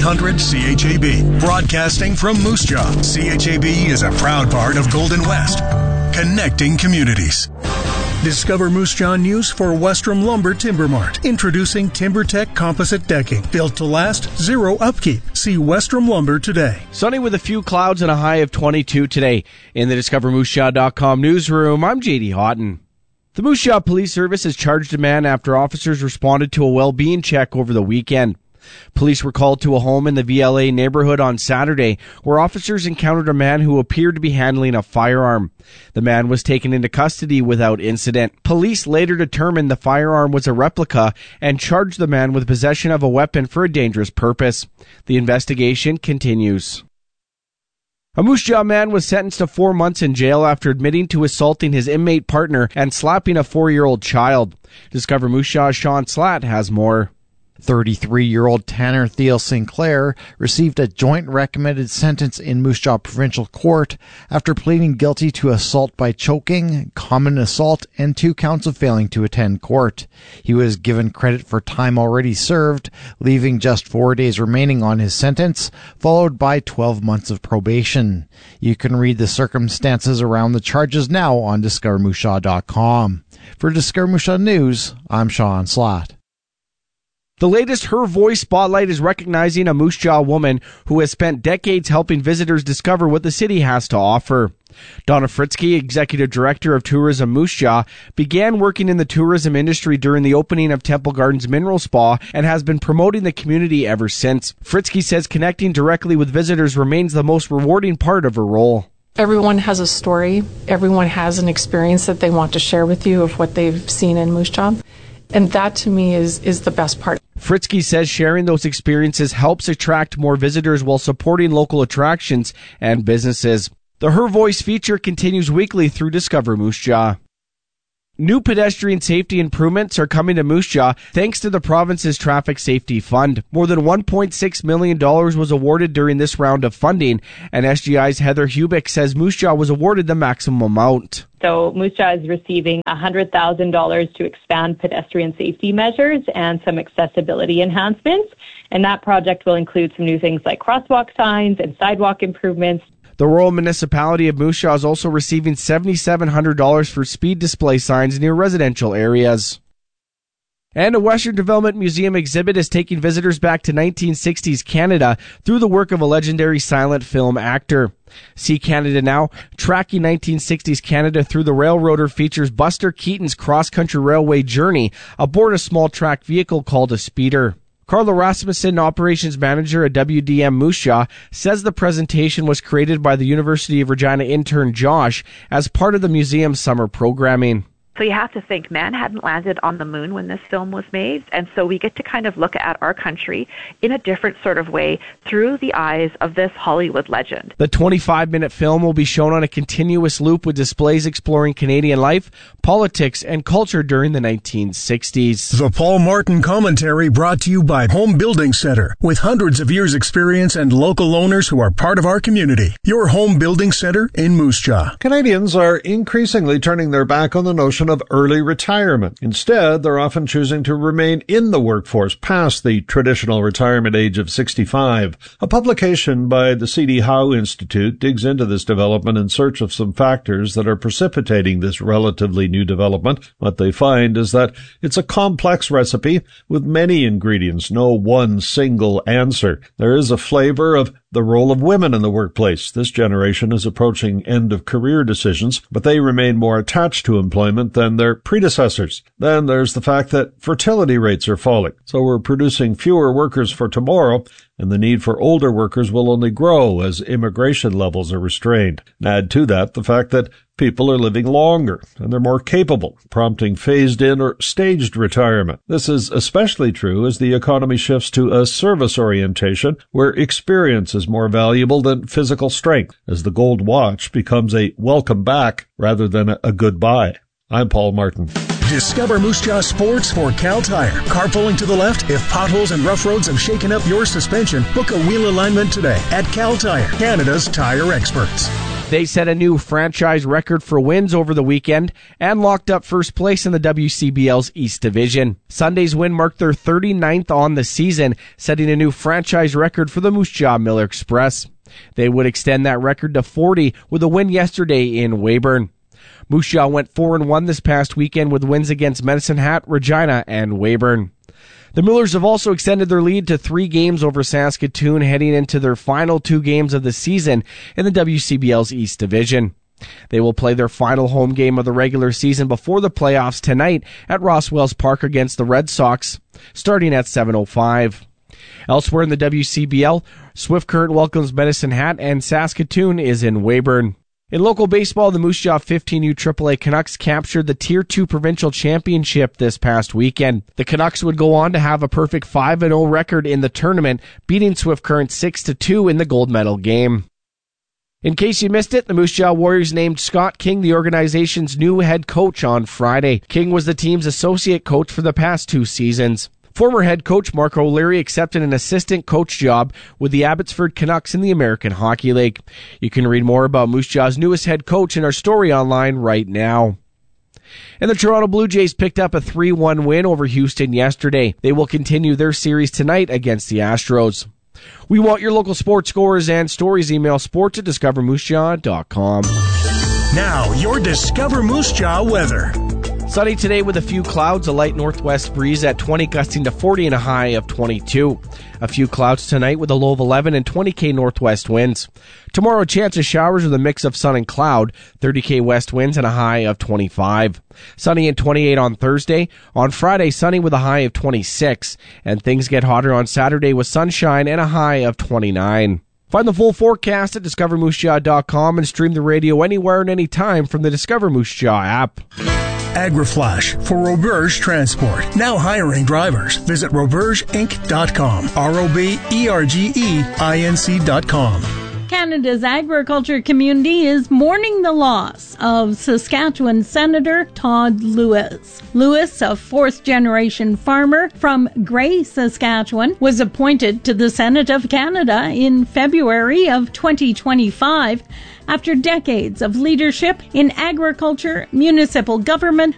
800 CHAB. Broadcasting from Moose Jaw, CHAB is a proud part of Golden West, connecting communities. Discover Moose Jaw news for Westrom Lumber Timber Mart. Introducing TimberTech composite decking. Built to last, zero upkeep. See Westrom Lumber today. Sunny with a few clouds and a high of 22 today. In the DiscoverMooseJaw.com newsroom, I'm JD Houghton. The Moose Jaw Police Service has charged a man after officers responded to a well-being check over the weekend. Police were called to a home in the VLA neighborhood on Saturday, where officers encountered a man who appeared to be handling a firearm. The man was taken into custody without incident. Police later determined the firearm was a replica and charged the man with possession of a weapon for a dangerous purpose. The investigation continues. A Moose Jaw man was sentenced to 4 months in jail after admitting to assaulting his inmate partner and slapping a 4-year-old child. Discover Moose Jaw's Sean Slatt has more. 33-year-old Tanner Thiel Sinclair received a joint recommended sentence in Moose Jaw Provincial Court after pleading guilty to assault by choking, common assault, and 2 counts of failing to attend court. He was given credit for time already served, leaving just 4 days remaining on his sentence, followed by 12 months of probation. You can read the circumstances around the charges now on DiscoverMooseJaw.com. For Discover Moose Jaw News, I'm Sean Slatt. The latest Her Voice Spotlight is recognizing a Moose Jaw woman who has spent decades helping visitors discover what the city has to offer. Donna Fritzke, Executive Director of Tourism Moose Jaw, began working in the tourism industry during the opening of Temple Gardens Mineral Spa and has been promoting the community ever since. Fritzke says connecting directly with visitors remains the most rewarding part of her role. Everyone has a story. Everyone has an experience that they want to share with you of what they've seen in Moose Jaw. And that, to me, is the best part. Fritzke says sharing those experiences helps attract more visitors while supporting local attractions and businesses. The Her Voice feature continues weekly through Discover Moose Jaw. New pedestrian safety improvements are coming to Moose Jaw thanks to the province's Traffic Safety Fund. More than $1.6 million was awarded during this round of funding, and SGI's Heather Hubick says Moose Jaw was awarded the maximum amount. So Moose Jaw is receiving $100,000 to expand pedestrian safety measures and some accessibility enhancements, and that project will include some new things like crosswalk signs and sidewalk improvements. The Rural Municipality of Moose Jaw is also receiving $7,700 for speed display signs near residential areas. And a Western Development Museum exhibit is taking visitors back to 1960s Canada through the work of a legendary silent film actor. See Canada Now, tracking 1960s Canada through the Railroader, features Buster Keaton's cross-country railway journey aboard a small track vehicle called a speeder. Carla Rasmussen, operations manager at WDM Moose Jaw, says the presentation was created by the University of Regina intern Josh as part of the museum's summer programming. So you have to think, man hadn't landed on the moon when this film was made, and so we get to kind of look at our country in a different sort of way through the eyes of this Hollywood legend. The 25-minute film will be shown on a continuous loop with displays exploring Canadian life, politics, and culture during the 1960s. The Paul Martin Commentary brought to you by Home Building Center. With hundreds of years' experience and local owners who are part of our community. Your Home Building Center in Moose Jaw. Canadians are increasingly turning their back on the notion of early retirement. Instead, they're often choosing to remain in the workforce past the traditional retirement age of 65. A publication by the C.D. Howe Institute digs into this development in search of some factors that are precipitating this relatively new development. What they find is that it's a complex recipe with many ingredients, no one single answer. There is a flavor of the role of women in the workplace. This generation is approaching end-of-career decisions, but they remain more attached to employment than their predecessors. Then there's the fact that fertility rates are falling, so we're producing fewer workers for tomorrow, and the need for older workers will only grow as immigration levels are restrained. And add to that the fact that people are living longer and they're more capable, prompting phased-in or staged retirement. This is especially true as the economy shifts to a service orientation where experience is more valuable than physical strength, as the gold watch becomes a welcome back rather than a goodbye. I'm Paul Martin. Discover Moose Jaw Sports for Cal Tire. Carpooling to the left? If potholes and rough roads have shaken up your suspension, book a wheel alignment today at Cal Tire, Canada's tire experts. They set a new franchise record for wins over the weekend and locked up first place in the WCBL's East Division. Sunday's win marked their 39th on the season, setting a new franchise record for the Moose Jaw Miller Express. They would extend that record to 40 with a win yesterday in Weyburn. Moose Jaw went 4-1 this past weekend with wins against Medicine Hat, Regina, and Weyburn. The Millers have also extended their lead to 3 games over Saskatoon, heading into their final 2 games of the season in the WCBL's East Division. They will play their final home game of the regular season before the playoffs tonight at Rosswells Park against the Red Sox, starting at 7:05. Elsewhere in the WCBL, Swift Current welcomes Medicine Hat and Saskatoon is in Weyburn. In local baseball, the Moose Jaw 15U AAA Canucks captured the Tier 2 Provincial Championship this past weekend. The Canucks would go on to have a perfect 5-0 record in the tournament, beating Swift Current 6-2 in the gold medal game. In case you missed it, the Moose Jaw Warriors named Scott King the organization's new head coach on Friday. King was the team's associate coach for the past 2 seasons. Former head coach Mark O'Leary accepted an assistant coach job with the Abbotsford Canucks in the American Hockey League. You can read more about Moose Jaw's newest head coach in our story online right now. And the Toronto Blue Jays picked up a 3-1 win over Houston yesterday. They will continue their series tonight against the Astros. We want your local sports scores and stories. Email sports@discovermoosejaw.com. Now, your Discover Moose Jaw weather. Sunny today with a few clouds, a light northwest breeze at 20, gusting to 40 and a high of 22. A few clouds tonight with a low of 11 and 20 northwest winds. Tomorrow, chance of showers with a mix of sun and cloud, 30 west winds and a high of 25. Sunny and 28 on Thursday. On Friday, sunny with a high of 26. And things get hotter on Saturday with sunshine and a high of 29. Find the full forecast at discovermoosejaw.com and stream the radio anywhere and anytime from the Discover Moose Jaw app. AgriFlash for Roberge Transport. Now hiring drivers. Visit robergeinc.com. ROBERGEINC.com. Canada's agriculture community is mourning the loss of Saskatchewan Senator Todd Lewis. Lewis, a fourth-generation farmer from Gray, Saskatchewan, was appointed to the Senate of Canada in February of 2025 after decades of leadership in agriculture, municipal government,